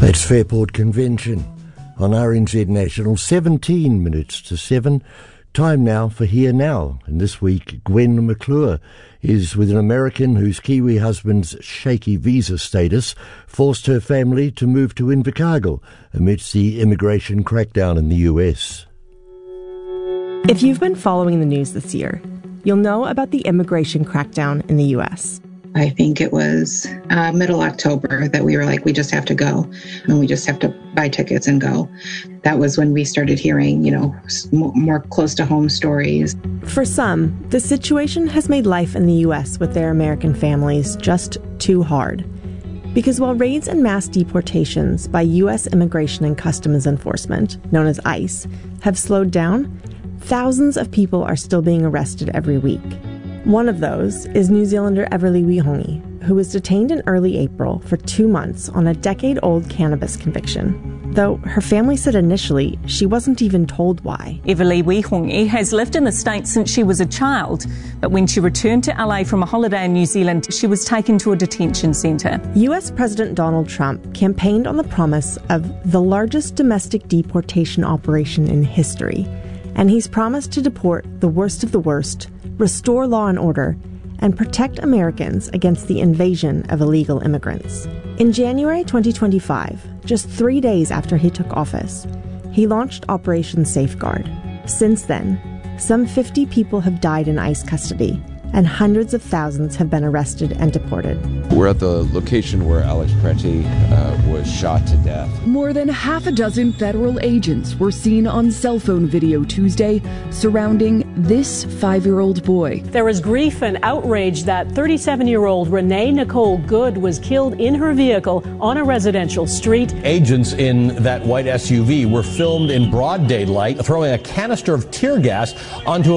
It's Fairport Convention on RNZ National, 17 minutes to 7. Time now for Here Now. And this week, Gwen McClure is with an American whose Kiwi husband's shaky visa status forced her family to move to Invercargill amidst the immigration crackdown in the US. If you've been following the news this year, you'll know about the immigration crackdown in the US. I think it was middle October that we were like, we just have to go and we just have to buy tickets and go. That was when we started hearing, more close to home stories. For some, the situation has made life in the U.S. with their American families just too hard. Because while raids and mass deportations by U.S. Immigration and Customs Enforcement, known as ICE, have slowed down, thousands of people are still being arrested every week. One of those is New Zealander Everly Wihongi, who was detained in early April for 2 months on a decade-old cannabis conviction. Though her family said initially she wasn't even told why. Everly Wihongi has lived in the States since she was a child, but when she returned to LA from a holiday in New Zealand, she was taken to a detention centre. US President Donald Trump campaigned on the promise of the largest domestic deportation operation in history, and he's promised to deport the worst of the worst, restore law and order, and protect Americans against the invasion of illegal immigrants. In January 2025, just 3 days after he took office, he launched Operation Safeguard. Since then, some 50 people have died in ICE custody, and hundreds of thousands have been arrested and deported. We're at the location where Alex Preti was shot to death. More than half a dozen federal agents were seen on cell phone video Tuesday surrounding this 5-year-old boy. There is grief and outrage that 37-year-old Renee Nicole Good was killed in her vehicle on a residential street. Agents in that white SUV were filmed in broad daylight throwing a canister of tear gas onto a